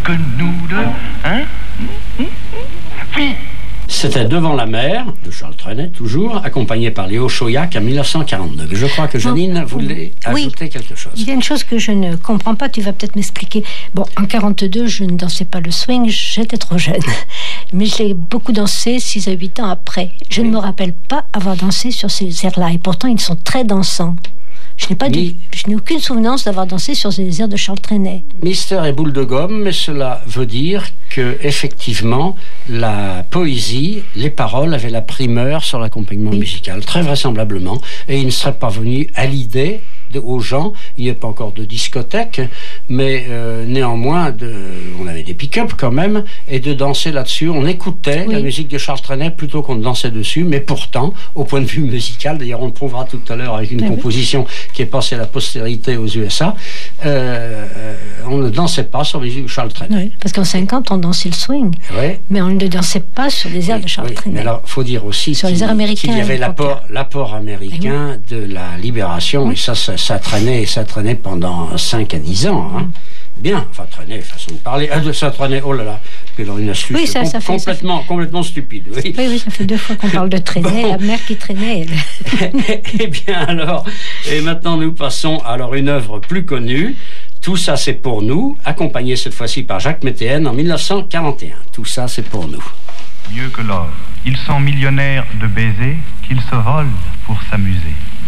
que nous deux, hein? Oui. C'était Devant la mer, de Charles Trenet, toujours, accompagné par Léo Chauillac en 1949. Je crois que Janine voulait ajouter quelque chose. Il y a une chose que je ne comprends pas, tu vas peut-être m'expliquer. Bon, en 1942, je ne dansais pas le swing, j'étais trop jeune. Mais j'ai beaucoup dansé 6 à 8 ans après. Je ne me rappelle pas avoir dansé sur ces airs-là, et pourtant ils sont très dansants. Je n'ai aucune souvenance d'avoir dansé sur ces airs de Charles Trenet. Mystère et boule de gomme, mais cela veut dire que effectivement la poésie, les paroles avaient la primeur sur l'accompagnement musical, très vraisemblablement, et il ne serait pas venu à l'idée aux gens, il n'y a pas encore de discothèque, mais néanmoins, on avait des pick-up quand même, et de danser là-dessus, on écoutait la musique de Charles Trenet plutôt qu'on ne dansait dessus, mais pourtant, au point de vue musical, d'ailleurs on le prouvera tout à l'heure avec une composition qui est passée à la postérité aux USA, on ne dansait pas sur la musique de Charles Trenet. Oui, parce qu'en 50, on dansait le swing, mais on ne dansait pas sur les airs de Charles Trenet. Mais alors, il faut dire aussi qu'il y avait l'apport américain de la libération, et ça traînait pendant 5 à 10 ans. Hein. Bien, enfin traîner, façon de parler. Ça traînait, oh là là, puis alors une astuce complètement stupide. Oui. Ça fait 2 fois qu'on parle de traîner, la mère qui traînait. Eh bien alors, et maintenant nous passons à une œuvre plus connue. Tout ça c'est pour nous, accompagné cette fois-ci par Jacques Météenne en 1941. Tout ça c'est pour nous. Mieux que l'or, ils sont millionnaires de baisers qu'ils se volent pour s'amuser.